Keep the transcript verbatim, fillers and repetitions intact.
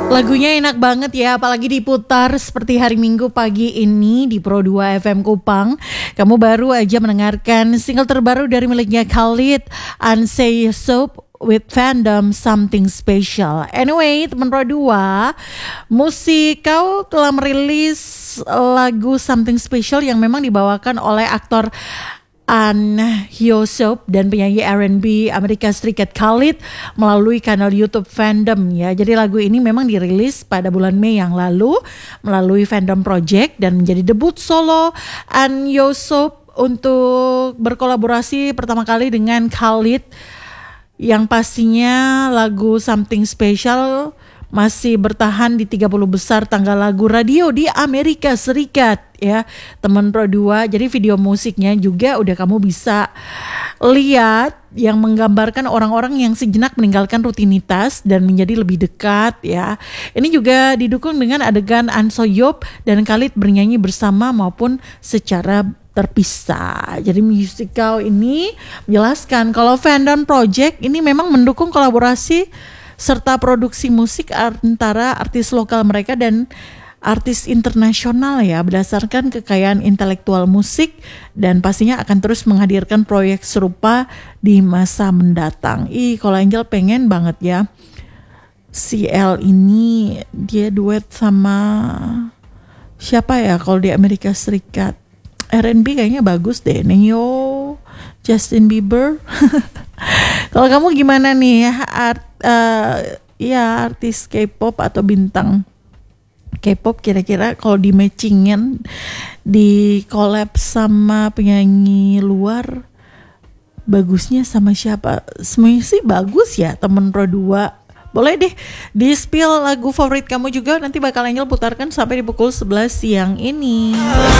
Lagunya enak banget ya, apalagi diputar seperti hari Minggu pagi ini di Pro dua F M Kupang. Kamu baru aja mendengarkan single terbaru dari miliknya Khalid, Unsay Soap with Fandom Something Special. Anyway, teman Pro dua, musik kau telah merilis lagu Something Special yang memang dibawakan oleh aktor An Hyosop dan penyanyi R and B Amerika Serikat Khalid melalui kanal YouTube Fandom ya. Jadi lagu ini memang dirilis pada bulan Mei yang lalu melalui Fandom Project dan menjadi debut solo An Hyosop untuk berkolaborasi pertama kali dengan Khalid, yang pastinya lagu Something Special masih bertahan di tiga puluh besar tanggal lagu radio di Amerika Serikat ya teman Pro dua. Jadi video musiknya juga udah kamu bisa lihat yang menggambarkan orang-orang yang sejenak meninggalkan rutinitas dan menjadi lebih dekat ya. Ini juga didukung dengan adegan An Soyop dan Khalid bernyanyi bersama maupun secara terpisah. Jadi musikal ini menjelaskan kalau Fandom Project ini memang mendukung kolaborasi serta produksi musik antara artis lokal mereka dan artis internasional ya, berdasarkan kekayaan intelektual musik, dan pastinya akan terus menghadirkan proyek serupa di masa mendatang. Ih, kalau Angel pengen banget ya si L ini dia duet sama siapa ya kalau di Amerika Serikat. R and B kayaknya bagus deh, Neo, Justin Bieber. Kalau kamu gimana nih art, uh, ya artis K-pop atau bintang K-pop kira-kira kalau di matchingin di collab sama penyanyi luar bagusnya sama siapa? Semuanya sih bagus ya temen Pro dua. Boleh deh di spill lagu favorit kamu juga, nanti bakal Angel putarkan sampai di pukul sebelas siang ini.